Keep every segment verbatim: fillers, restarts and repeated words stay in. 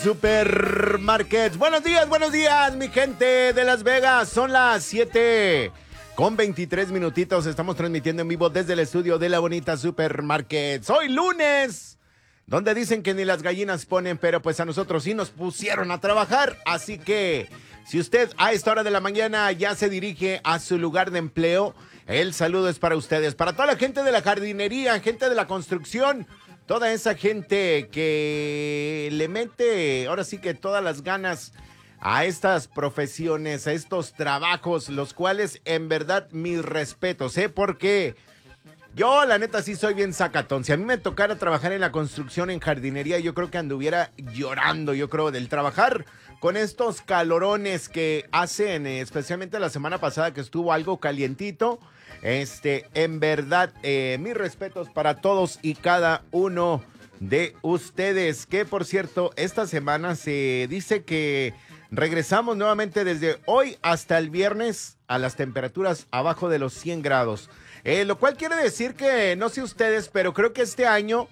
Supermarkets. Buenos días, buenos días, mi gente de Las Vegas. Son las siete con veintitrés minutitos. Estamos transmitiendo en vivo desde el estudio de la bonita Supermarkets. Hoy lunes, donde dicen que ni las gallinas ponen, pero pues a nosotros sí nos pusieron a trabajar. Así que si usted a esta hora de la mañana ya se dirige a su lugar de empleo, el saludo es para ustedes. Para toda la gente de la jardinería, gente de la construcción, toda esa gente que le mete, ahora sí que todas las ganas a estas profesiones, a estos trabajos, los cuales en verdad mis respetos, ¿eh? Porque yo la neta sí soy bien sacatón. Si a mí me tocara trabajar en la construcción, en jardinería, yo creo que anduviera llorando, yo creo, del trabajar con estos calorones que hacen, especialmente la semana pasada que estuvo algo calientito. Este, en verdad, eh, mis respetos para todos y cada uno de ustedes. Que por cierto, esta semana se dice que regresamos nuevamente desde hoy hasta el viernes a las temperaturas abajo de los cien grados. Eh, lo cual quiere decir que, no sé ustedes, pero creo que este año,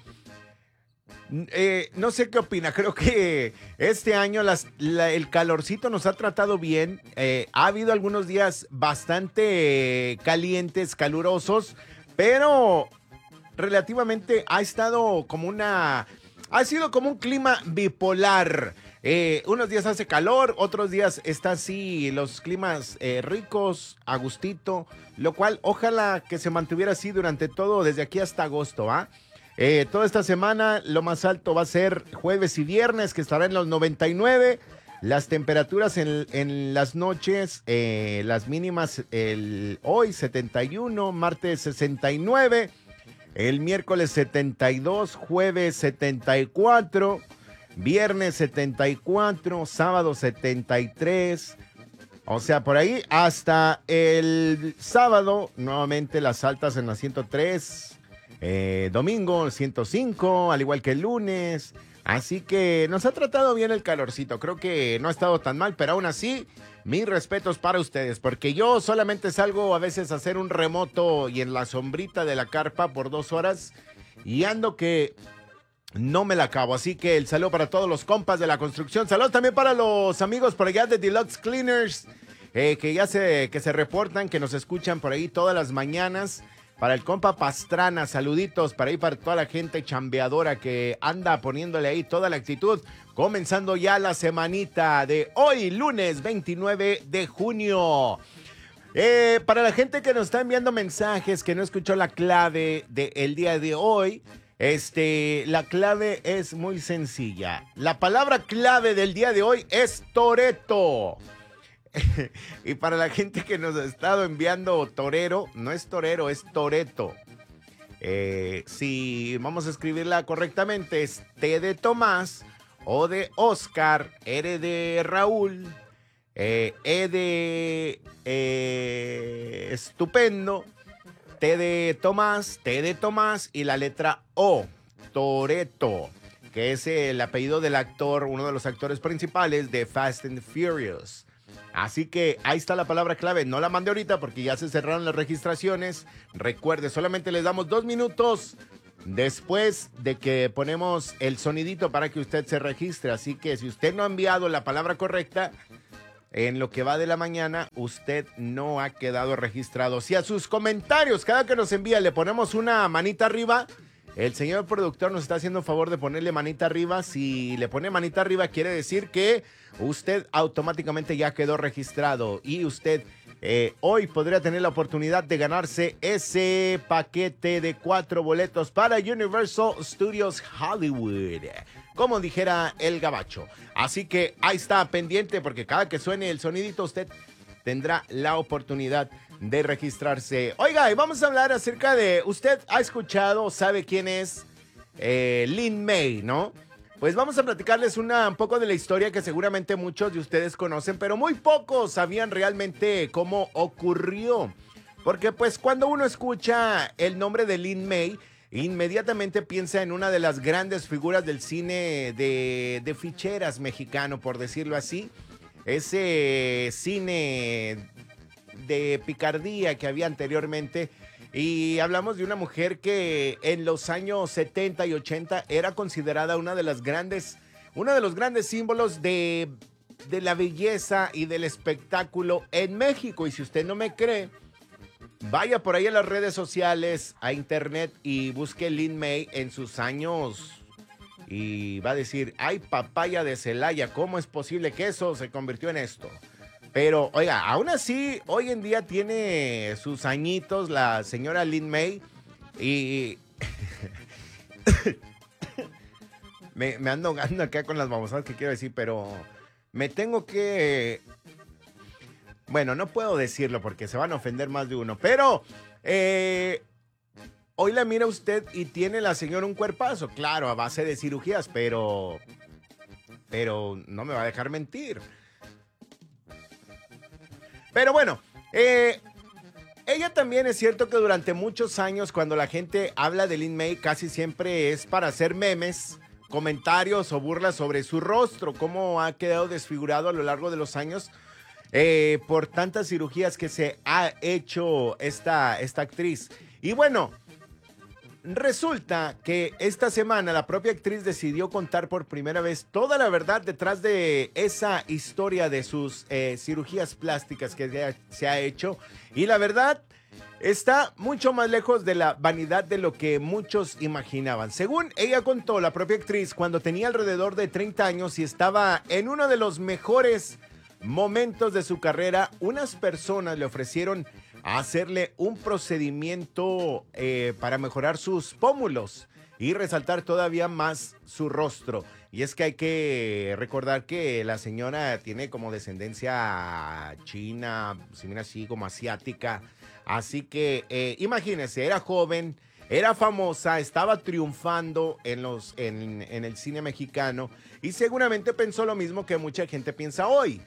eh, no sé qué opina, creo que este año las, la, el calorcito nos ha tratado bien. Eh, ha habido algunos días bastante eh, calientes, calurosos, pero relativamente ha estado como una, ha sido como un clima bipolar. Eh, unos días hace calor, otros días está así, los climas eh, ricos, a gustito, lo cual ojalá que se mantuviera así durante todo, desde aquí hasta agosto, ¿ah? Eh, toda esta semana lo más alto va a ser jueves y viernes, que estará en los noventa y nueve. Las temperaturas en, en las noches, eh, las mínimas el, hoy setenta y uno, martes sesenta y nueve, el miércoles setenta y dos, jueves setenta y cuatro, viernes setenta y cuatro, sábado setenta y tres. O sea, por ahí hasta el sábado, nuevamente las altas en las ciento tres. Eh, domingo ciento cinco, al igual que el lunes. Así que nos ha tratado bien el calorcito. Creo que no ha estado tan mal, pero aún así, mis respetos para ustedes, porque yo solamente salgo a veces a hacer un remoto y en la sombrita de la carpa por dos horas y ando que no me la acabo. Así que el saludo para todos los compas de la construcción. Saludos también para los amigos por allá de Deluxe Cleaners, eh, que ya se, que se reportan, que nos escuchan por ahí todas las mañanas. Para el compa Pastrana, saluditos para ahí para toda la gente chambeadora que anda poniéndole ahí toda la actitud. Comenzando ya la semanita de hoy, lunes veintinueve de junio. Eh, para la gente que nos está enviando mensajes, que no escuchó la clave del día de hoy, este, la clave es muy sencilla. La palabra clave del día de hoy es Toreto. Y para la gente que nos ha estado enviando torero, no es torero, es Toreto. Eh, si vamos a escribirla correctamente, es T de Tomás, O de Oscar, R de Raúl, eh, E de eh, estupendo, T de Tomás, T de Tomás y la letra O, Toreto, que es el apellido del actor, uno de los actores principales de Fast and Furious. Así que ahí está la palabra clave. No la mandé ahorita porque ya se cerraron las registraciones. Recuerde, solamente les damos dos minutos después de que ponemos el sonidito para que usted se registre. Así que si usted no ha enviado la palabra correcta en lo que va de la mañana, usted no ha quedado registrado. Si a sus comentarios, cada que nos envía, le ponemos una manita arriba, el señor productor nos está haciendo favor de ponerle manita arriba. Si le pone manita arriba, quiere decir que usted automáticamente ya quedó registrado y usted eh, hoy podría tener la oportunidad de ganarse ese paquete de cuatro boletos para Universal Studios Hollywood, como dijera el gabacho. Así que ahí está, pendiente, porque cada que suene el sonidito usted tendrá la oportunidad de registrarse. Oiga, y vamos a hablar acerca de, usted ha escuchado, sabe quién es eh, Lin May, ¿no? Pues vamos a platicarles una, un poco de la historia que seguramente muchos de ustedes conocen, pero muy pocos sabían realmente cómo ocurrió. Porque pues cuando uno escucha el nombre de Lin May, inmediatamente piensa en una de las grandes figuras del cine de, de ficheras mexicano, por decirlo así. Ese cine de picardía que había anteriormente. Y hablamos de una mujer que en los años setenta y ochenta era considerada una de las grandes uno de los grandes símbolos de, de la belleza y del espectáculo en México. Y si usted no me cree, vaya por ahí a las redes sociales, a internet y busque Lin May en sus años y va a decir, ay, papaya de Celaya, ¿cómo es posible que eso se convirtió en esto? Pero, oiga, aún así, hoy en día tiene sus añitos la señora Lin May y... me, me ando ahogando acá con las babosadas que quiero decir, pero me tengo que... Bueno, no puedo decirlo porque se van a ofender más de uno, pero... Eh, hoy la mira usted y tiene la señora un cuerpazo, claro, a base de cirugías, pero... Pero no me va a dejar mentir. Pero bueno, eh, ella también es cierto que durante muchos años cuando la gente habla de Lin May casi siempre es para hacer memes, comentarios o burlas sobre su rostro, cómo ha quedado desfigurado a lo largo de los años eh, por tantas cirugías que se ha hecho esta, esta actriz. Y bueno, resulta que esta semana la propia actriz decidió contar por primera vez toda la verdad detrás de esa historia de sus eh, cirugías plásticas que se ha hecho. Y la verdad está mucho más lejos de la vanidad de lo que muchos imaginaban. Según ella contó, la propia actriz, cuando tenía alrededor de treinta años y estaba en uno de los mejores momentos de su carrera, unas personas le ofrecieron hacerle un procedimiento eh, para mejorar sus pómulos y resaltar todavía más su rostro. Y es que hay que recordar que la señora tiene como descendencia china, se mira así como asiática. Así que eh, imagínense, era joven, era famosa, estaba triunfando en, los, en, en el cine mexicano y seguramente pensó lo mismo que mucha gente piensa hoy.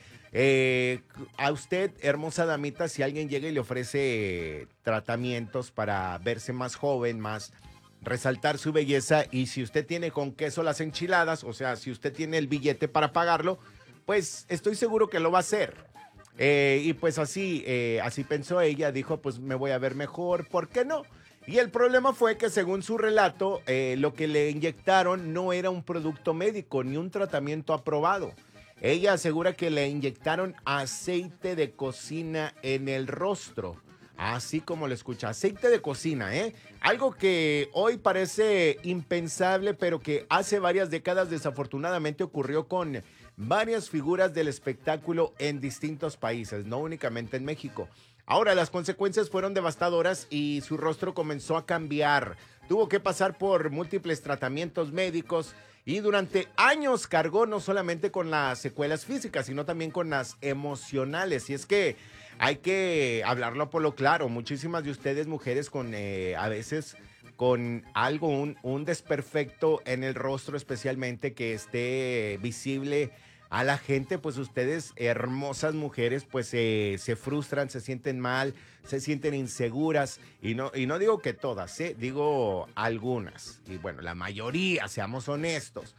Eh, a usted, hermosa damita, si alguien llega y le ofrece tratamientos para verse más joven, más resaltar su belleza, y si usted tiene con queso las enchiladas, o sea, si usted tiene el billete para pagarlo, pues estoy seguro que lo va a hacer. Eh, y pues así, eh, así pensó ella, dijo, pues me voy a ver mejor, ¿por qué no? Y el problema fue que según su relato, eh, lo que le inyectaron no era un producto médico ni un tratamiento aprobado. Ella asegura que le inyectaron aceite de cocina en el rostro, así como lo escucha, aceite de cocina, ¿eh? Algo que hoy parece impensable, pero que hace varias décadas desafortunadamente ocurrió con varias figuras del espectáculo en distintos países, no únicamente en México. Ahora, las consecuencias fueron devastadoras y su rostro comenzó a cambiar. Tuvo que pasar por múltiples tratamientos médicos y durante años cargó no solamente con las secuelas físicas, sino también con las emocionales. Y es que hay que hablarlo por lo claro. Muchísimas de ustedes, mujeres, con eh, a veces con algo, un, un desperfecto en el rostro, especialmente que esté visible a la gente, pues ustedes, hermosas mujeres, pues eh, se frustran, se sienten mal, se sienten inseguras, y no, y no digo que todas, ¿eh? Digo algunas, y bueno, la mayoría, seamos honestos.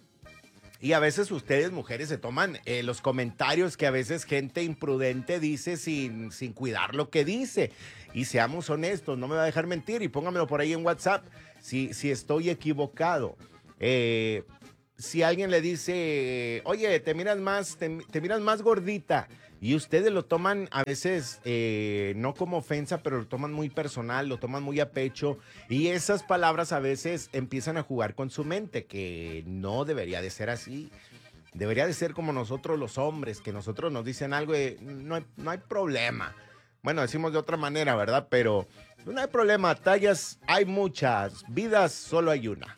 Y a veces ustedes, mujeres, se toman eh, los comentarios que a veces gente imprudente dice sin, sin cuidar lo que dice. Y seamos honestos, no me va a dejar mentir, y póngamelo por ahí en WhatsApp si, si estoy equivocado. Eh... Si alguien le dice, oye, te miras más, te, te miras más gordita, y ustedes lo toman a veces eh, no como ofensa, pero lo toman muy personal, lo toman muy a pecho, y esas palabras a veces empiezan a jugar con su mente, que no debería de ser así. Debería de ser como nosotros los hombres, que nosotros nos dicen algo y no hay, no hay problema. Bueno, decimos de otra manera, ¿verdad? Pero no hay problema, tallas hay muchas, vidas solo hay una.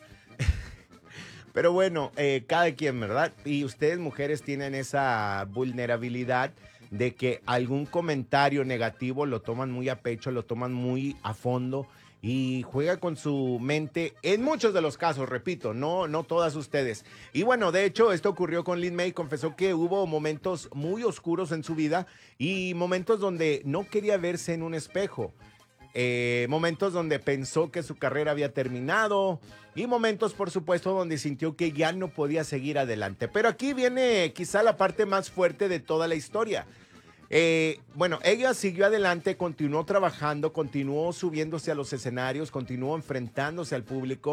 Pero bueno, eh, cada quien, ¿verdad? Y ustedes, mujeres, tienen esa vulnerabilidad de que algún comentario negativo lo toman muy a pecho, lo toman muy a fondo y juega con su mente en muchos de los casos, repito, no, no todas ustedes. Y bueno, de hecho, esto ocurrió con Lin May. Confesó que hubo momentos muy oscuros en su vida y momentos donde no quería verse en un espejo. Eh, momentos donde pensó que su carrera había terminado y momentos, por supuesto, donde sintió que ya no podía seguir adelante. Pero aquí viene quizá la parte más fuerte de toda la historia. Eh, bueno, ella siguió adelante, continuó trabajando, continuó subiéndose a los escenarios, continuó enfrentándose al público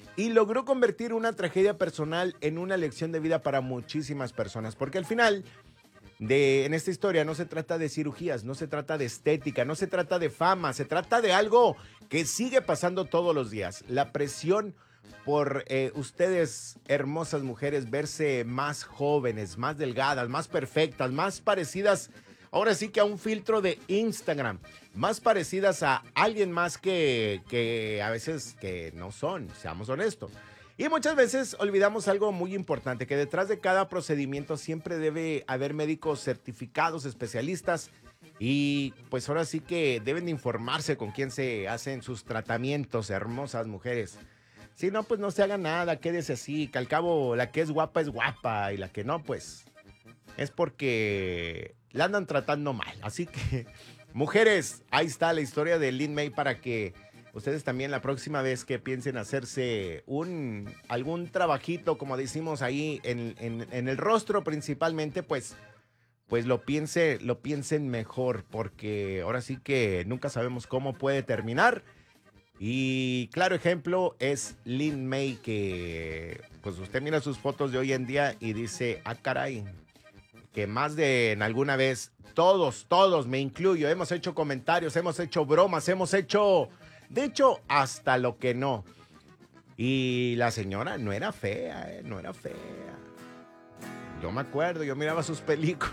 y logró convertir una tragedia personal en una lección de vida para muchísimas personas, porque al final de, en esta historia no se trata de cirugías, no se trata de estética, no se trata de fama, se trata de algo que sigue pasando todos los días, la presión por eh, ustedes, hermosas mujeres, verse más jóvenes, más delgadas, más perfectas, más parecidas, ahora sí que a un filtro de Instagram, más parecidas a alguien más que, que a veces que no son, seamos honestos. Y muchas veces olvidamos algo muy importante, que detrás de cada procedimiento siempre debe haber médicos certificados, especialistas, y pues ahora sí que deben de informarse con quién se hacen sus tratamientos, hermosas mujeres. Si no, pues no se haga nada, quédese así, que al cabo la que es guapa es guapa y la que no, pues es porque la andan tratando mal. Así que, mujeres, ahí está la historia de Lin May para que ustedes también la próxima vez que piensen hacerse un algún trabajito, como decimos ahí, en, en, en el rostro principalmente, pues, pues lo, piense, lo piensen mejor, porque ahora sí que nunca sabemos cómo puede terminar. Y claro ejemplo es Lin May, que pues usted mira sus fotos de hoy en día y dice, ah caray, que más de en alguna vez, todos, todos, me incluyo, hemos hecho comentarios, hemos hecho bromas, hemos hecho, de hecho, hasta lo que no. Y la señora no era fea, eh, no era fea. Yo me acuerdo, yo miraba sus películas.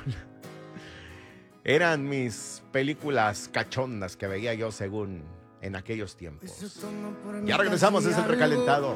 Eran mis películas cachondas que veía yo según en aquellos tiempos. Ya regresamos, es el recalentado.